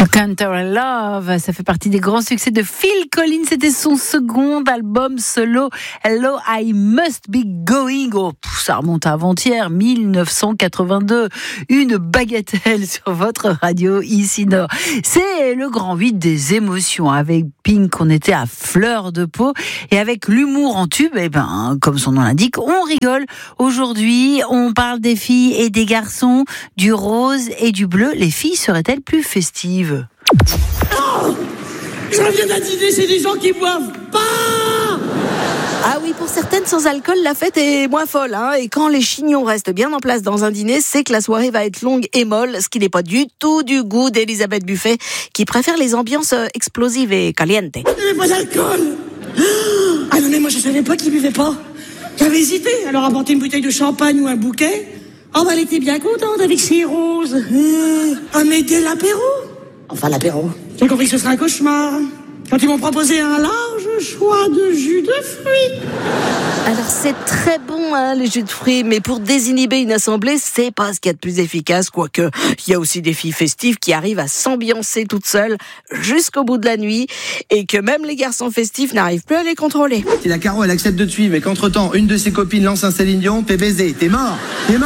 Country Love, ça fait partie des grands succès de Phil Collins. C'était son second album solo. Hello, I Must Be Going. Oh, ça remonte à avant-hier, 1982. Une bagatelle sur votre radio ici Nord. C'est le grand 8 des émotions. Avec Pink, on était à fleur de peau. Et avec l'humour en tube, comme son nom l'indique, on rigole. Aujourd'hui, on parle des filles et des garçons, du rose et du bleu. Les filles seraient-elles plus festives ? Oh, je reviens d'un dîner, c'est des gens qui boivent pas. Ah oui, pour certaines, sans alcool, la fête est moins folle. Et quand les chignons restent bien en place dans un dîner, c'est que la soirée va être longue et molle, ce qui n'est pas du tout du goût d'Elisabeth Buffet, qui préfère les ambiances explosives et calientes. Il n'y avait pas d'alcool. Ah non, mais moi je savais pas qu'ils buvaient pas. J'avais hésité, alors apporter une bouteille de champagne ou un bouquet. Oh, elle était bien contente avec ses roses. Mais dès l'apéro. Enfin, l'apéro. J'ai compris que ce serait un cauchemar. Quand ils m'ont proposé un large choix de jus de fruits. Alors c'est très bon les jus de fruits, mais pour désinhiber une assemblée, c'est pas ce qu'il y a de plus efficace, quoique il y a aussi des filles festives qui arrivent à s'ambiancer toutes seules jusqu'au bout de la nuit, et que même les garçons festifs n'arrivent plus à les contrôler. Si la Caro elle accepte de te suivre et qu'entre-temps une de ses copines lance un Céline Dion, t'es baisé, t'es mort.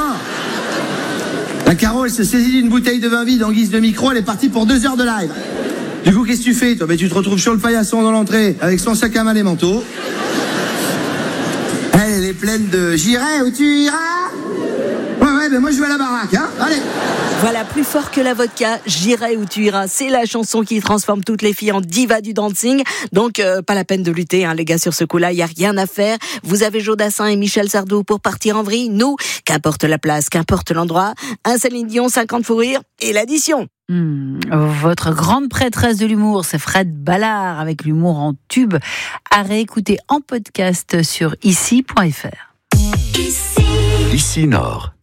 La Caro elle se saisit d'une bouteille de vin vide en guise de micro, elle est partie pour 2 heures de live. Du coup, qu'est-ce que tu fais, toi ? Tu te retrouves sur le paillasson dans l'entrée, avec son sac à main, les manteaux. Elle est pleine de « J'irai où tu iras ?» Ouais, moi je vais à la baraque, allez. Voilà, plus fort que la vodka, J'irai où tu iras. C'est la chanson qui transforme toutes les filles en divas du dancing. Donc, pas la peine de lutter, les gars, sur ce coup-là, il n'y a rien à faire. Vous avez Jodassin et Michel Sardou pour partir en vrille. Nous, qu'importe la place, qu'importe l'endroit, un Céline Dion, 50 fous rires et l'addition. Votre grande prêtresse de l'humour, c'est Fred Ballard, avec l'humour en tube, à réécouter en podcast sur ici.fr. Ici Nord.